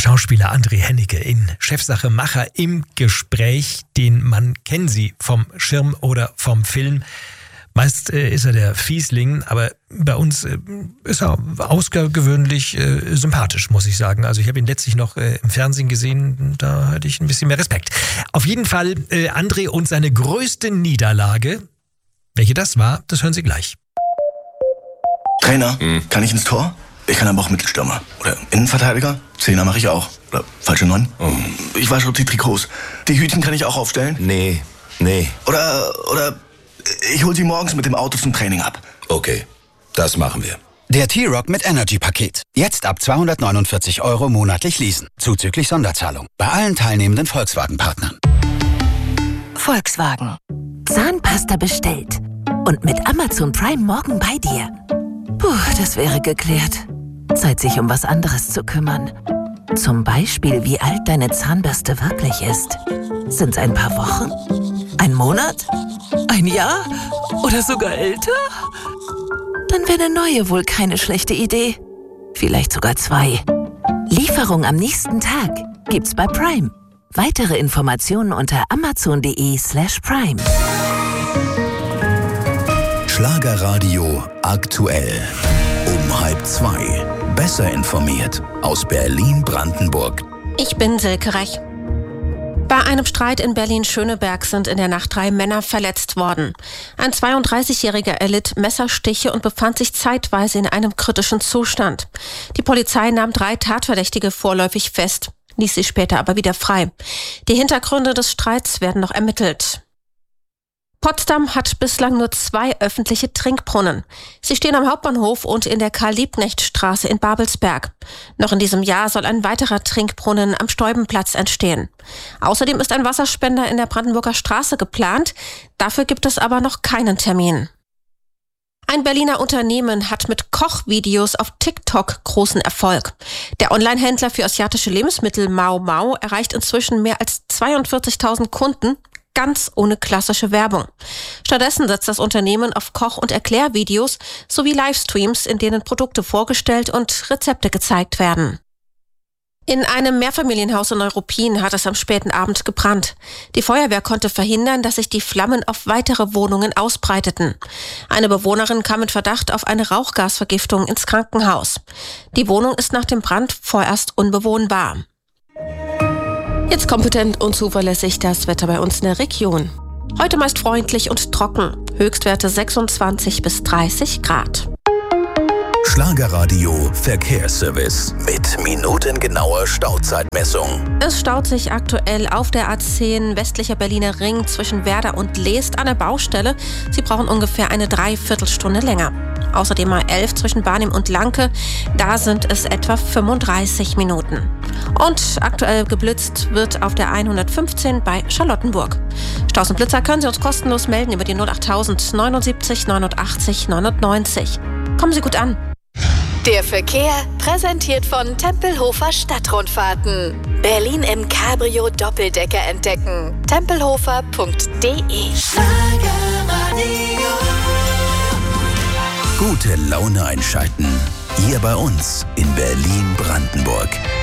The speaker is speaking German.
Schauspieler André Hennecke in Chefsache Macher im Gespräch. Den Mann kennen Sie vom Schirm oder vom Film. Meist ist er der Fiesling, aber bei uns ist er außergewöhnlich sympathisch, muss ich sagen. Also ich habe ihn letztlich noch im Fernsehen gesehen, da hatte ich ein bisschen mehr Respekt. Auf jeden Fall André und seine größte Niederlage. Welche das war, das hören Sie gleich. Trainer, kann ich ins Tor? Ich kann aber auch Mittelstürmer. Oder Innenverteidiger? Zehner mache ich auch. Oder falsche 9? Ich wasche auch die Trikots. Die Hütchen kann ich auch aufstellen? Nee. Oder ich hol sie morgens mit dem Auto zum Training ab. Okay, das machen wir. Der T-Roc mit Energy-Paket. Jetzt ab 249 € monatlich leasen. Zuzüglich Sonderzahlung. Bei allen teilnehmenden Volkswagen-Partnern. Volkswagen. Zahnpasta bestellt. Und mit Amazon Prime morgen bei dir. Puh, das wäre geklärt. Zeit, sich um was anderes zu kümmern. Zum Beispiel, wie alt deine Zahnbürste wirklich ist. Sind's ein paar Wochen? Ein Monat? Ein Jahr? Oder sogar älter? Dann wäre eine neue wohl keine schlechte Idee. Vielleicht sogar 2. Lieferung am nächsten Tag gibt's bei Prime. Weitere Informationen unter amazon.de/prime. Schlagerradio aktuell. Um 1:30. Besser informiert aus Berlin-Brandenburg. Ich bin Silke Rech. Bei einem Streit in Berlin-Schöneberg sind in der Nacht 3 Männer verletzt worden. Ein 32-Jähriger erlitt Messerstiche und befand sich zeitweise in einem kritischen Zustand. Die Polizei nahm 3 Tatverdächtige vorläufig fest, ließ sie später aber wieder frei. Die Hintergründe des Streits werden noch ermittelt. Potsdam hat bislang nur 2 öffentliche Trinkbrunnen. Sie stehen am Hauptbahnhof und in der Karl-Liebknecht-Straße in Babelsberg. Noch in diesem Jahr soll ein weiterer Trinkbrunnen am Steubenplatz entstehen. Außerdem ist ein Wasserspender in der Brandenburger Straße geplant. Dafür gibt es aber noch keinen Termin. Ein Berliner Unternehmen hat mit Kochvideos auf TikTok großen Erfolg. Der Onlinehändler für asiatische Lebensmittel Mau Mau erreicht inzwischen mehr als 42.000 Kunden, ganz ohne klassische Werbung. Stattdessen setzt das Unternehmen auf Koch- und Erklärvideos sowie Livestreams, in denen Produkte vorgestellt und Rezepte gezeigt werden. In einem Mehrfamilienhaus in Neuruppin hat es am späten Abend gebrannt. Die Feuerwehr konnte verhindern, dass sich die Flammen auf weitere Wohnungen ausbreiteten. Eine Bewohnerin kam mit Verdacht auf eine Rauchgasvergiftung ins Krankenhaus. Die Wohnung ist nach dem Brand vorerst unbewohnbar. Jetzt kompetent und zuverlässig das Wetter bei uns in der Region. Heute meist freundlich und trocken. Höchstwerte 26 bis 30 Grad. Schlagerradio Verkehrsservice mit minutengenauer Stauzeitmessung. Es staut sich aktuell auf der A10 westlicher Berliner Ring zwischen Werder und Leest an der Baustelle. Sie brauchen ungefähr eine Dreiviertelstunde länger. Außerdem A11 zwischen Barnim und Lanke. Da sind es etwa 35 Minuten. Und aktuell geblitzt wird auf der 115 bei Charlottenburg. Staus und Blitzer können Sie uns kostenlos melden über die 08000 79 89 990. Kommen Sie gut an. Der Verkehr präsentiert von Tempelhofer Stadtrundfahrten. Berlin im Cabrio Doppeldecker entdecken. tempelhofer.de. Gute Laune einschalten. Hier bei uns in Berlin-Brandenburg.